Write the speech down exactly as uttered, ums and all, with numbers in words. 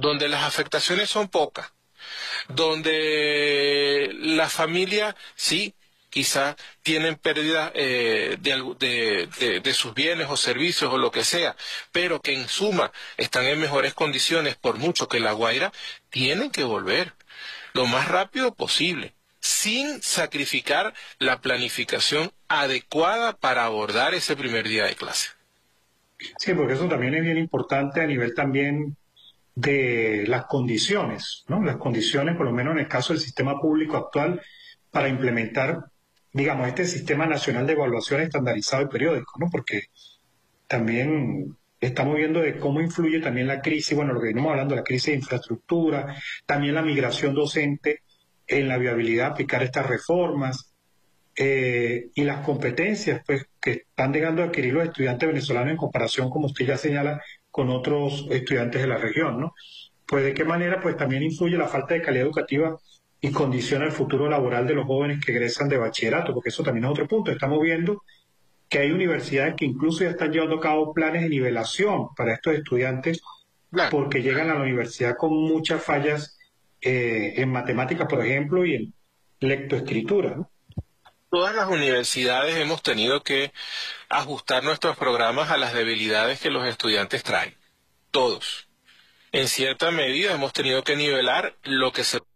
donde las afectaciones son pocas, donde la familia sí, quizá tienen pérdida eh, de, algu- de, de, de sus bienes o servicios o lo que sea, pero que en suma están en mejores condiciones por mucho que La Guaira, tienen que volver lo más rápido posible, sin sacrificar la planificación adecuada para abordar ese primer día de clase. Sí, porque eso también es bien importante a nivel también de las condiciones, ¿no? Las condiciones, por lo menos en el caso del sistema público actual, para implementar, digamos, este sistema nacional de evaluación estandarizado y periódico, ¿no? Porque también estamos viendo de cómo influye también la crisis, bueno, lo que venimos hablando, la crisis de infraestructura, también la migración docente en la viabilidad de aplicar estas reformas, eh, y las competencias pues, que están llegando a adquirir los estudiantes venezolanos en comparación, como usted ya señala, con otros estudiantes de la región, ¿no? Pues de qué manera pues también influye la falta de calidad educativa y condiciona el futuro laboral de los jóvenes que egresan de bachillerato, porque eso también es otro punto. Estamos viendo que hay universidades que incluso ya están llevando a cabo planes de nivelación para estos estudiantes Claro, porque llegan a la universidad con muchas fallas eh, en matemáticas, por ejemplo, y en lectoescritura, ¿no? todas las universidades hemos tenido que ajustar nuestros programas a las debilidades que los estudiantes traen, todos. En cierta medida hemos tenido que nivelar lo que se